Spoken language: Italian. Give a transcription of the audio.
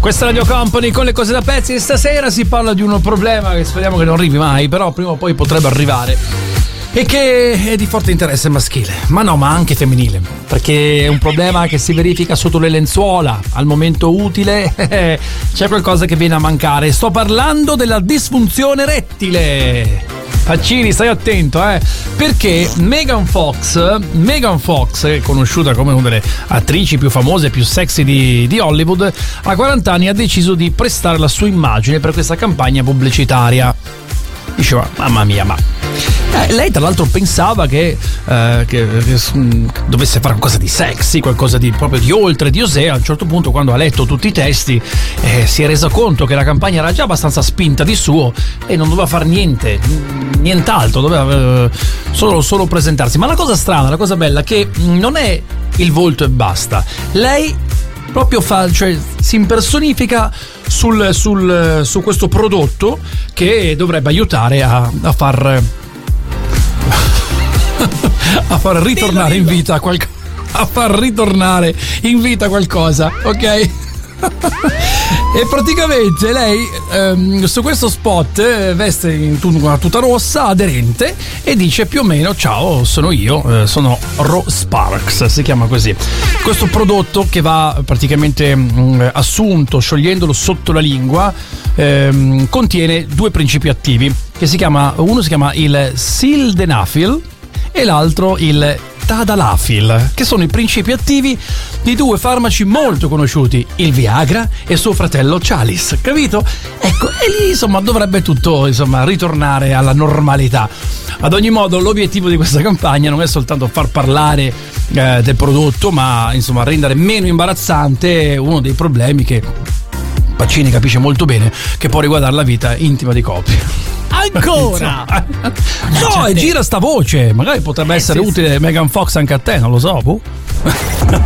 Questa è Radio Company con le cose da pezzi e stasera si parla di un problema che speriamo che non arrivi mai, però prima o poi potrebbe arrivare e che è di forte interesse maschile, ma anche femminile, perché è un problema che si verifica sotto le lenzuola. Al momento utile c'è qualcosa che viene a mancare. Sto parlando della disfunzione erettile. Faccini, stai attento, perché Megan Fox, conosciuta come una delle attrici più famose e più sexy di Hollywood, a 40 anni ha deciso di prestare la sua immagine per questa campagna pubblicitaria. Diceva, mamma mia, lei tra l'altro pensava che dovesse fare qualcosa di sexy, qualcosa di proprio di oltre, di osè. A un certo punto, quando ha letto tutti i testi, si è resa conto che la campagna era già abbastanza spinta di suo e non doveva fare nient'altro, doveva solo presentarsi. Ma la cosa strana, la cosa bella, che non è il volto e basta. Lei proprio si impersonifica su questo prodotto che dovrebbe aiutare a far ritornare in vita qualcosa, ok? E praticamente lei su questo spot veste in una tuta rossa aderente e dice più o meno: ciao, sono io, sono Ro Sparks, si chiama così. Questo prodotto che va praticamente assunto sciogliendolo sotto la lingua, contiene due principi attivi uno si chiama il sildenafil e l'altro il tadalafil, che sono i principi attivi di due farmaci molto conosciuti, il Viagra e suo fratello Cialis, capito? Ecco, e lì dovrebbe tutto ritornare alla normalità. Ad ogni modo, l'obiettivo di questa campagna non è soltanto far parlare del prodotto, ma rendere meno imbarazzante uno dei problemi che Pacini capisce molto bene, che può riguardare la vita intima di coppie. Ancora? No, e gira sta voce, magari potrebbe essere utile Megan Fox anche a te, non lo so.